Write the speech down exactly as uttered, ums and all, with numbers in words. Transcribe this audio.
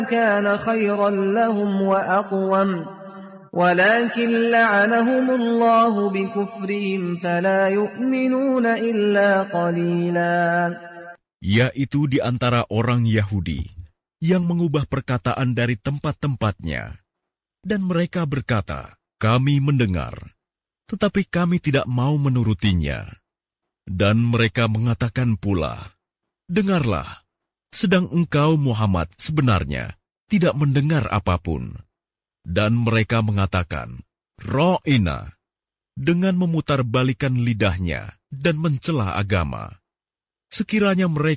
كان خيرا لهم وأقوم ولكن لعنهم الله بكفرهم فلا يؤمنون إلا قليلا. Yaitu di antara orang Yahudi yang mengubah perkataan dari tempat-tempatnya. Dan mereka berkata, kami mendengar, tetapi kami tidak mau menurutinya. Dan mereka mengatakan pula, dengarlah, sedang engkau Muhammad sebenarnya tidak mendengar apapun. Dan mereka mengatakan, Ra'ina, dengan memutarbalikan lidahnya dan mencela agama. Sekiranya mereka